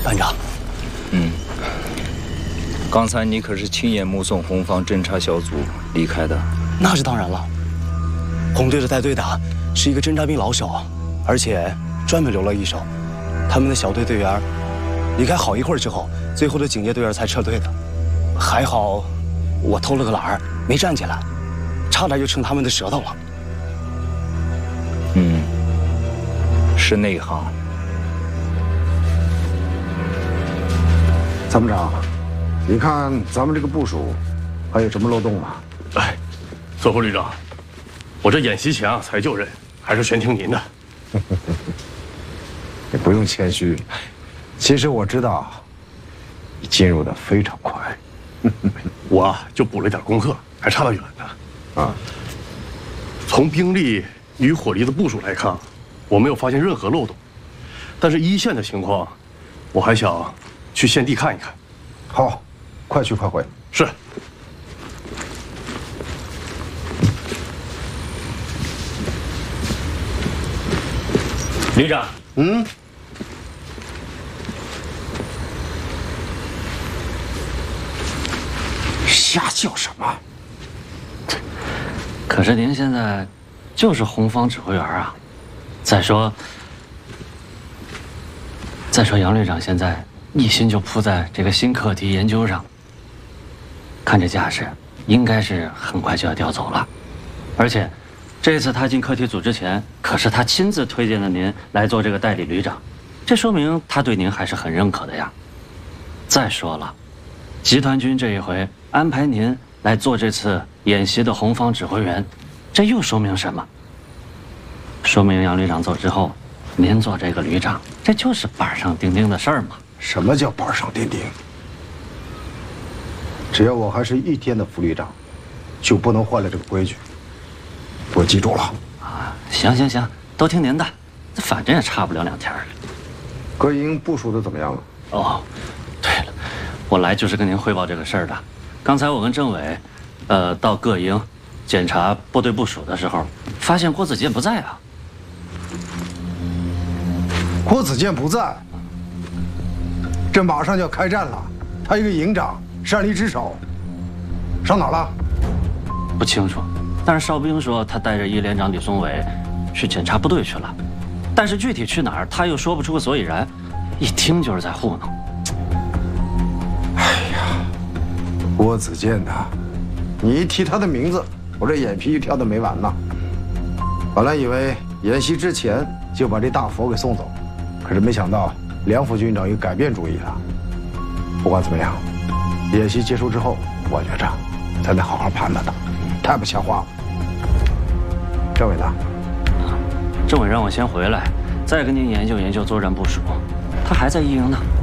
班长。 刚才你可是亲眼目送红方侦察小组离开的？ 那是当然了。红队的带队的是一个侦察兵老手，而且专门留了一手。他们的小队队员离开好一会儿之后，最后的警戒队员才撤退的。还好我偷了个懒儿，没站起来，差点就成他们的舌头了。 是内行。 参谋长，你看咱们这个部署还有什么漏洞吗？ 哎，左副旅长，我这演习前才就任，还是全听您的。 你不用谦虚，其实我知道你进入的非常快。 我就补了点功课，还差得远呢。 啊， 从兵力与火力的部署来看，我没有发现任何漏洞。但是一线的情况，我还想去现地看一看。 好，快去快回。 是。 旅长， 瞎叫什么？ 可是您现在就是红方指挥员啊。再说杨旅长现在一心就扑在这个新课题研究上，看这架势，应该是很快就要调走了。而且这次他进课题组之前，可是他亲自推荐的您来做这个代理旅长，这说明他对您还是很认可的呀。再说了，集团军这一回安排您来做这次演习的红方指挥员，这又说明什么？说明杨旅长走之后，您做这个旅长，这就是板上钉钉的事儿嘛。 什么叫板上钉钉？只要我还是一天的副旅长，就不能坏了这个规矩。我记住了。 啊，行，都听您的，反正也差不了2天。 各营部署的怎么样了？ 哦，对了，我来就是跟您汇报这个事儿的。刚才我跟政委，到各营检查部队部署的时候，发现郭子健不在啊。 郭子健不在，这马上就要开战了，他一个营长，战力之首，上哪儿了？ 不清楚，但是哨兵说他带着1连长李松伟去检查部队去了，但是具体去哪儿他又说不出个所以然，一听就是在糊弄。 哎呀，郭子健呐，你一提他的名字，我这眼皮跳得没完呢。本来以为演习之前就把这大佛给送走，可是没想到梁副军长又改变主意了。不管怎么样，演习结束之后，我觉着咱得好好盘盘他，太不像话了。政委呢？ 政委让我先回来，再跟您研究研究作战部署。他还在一营呢。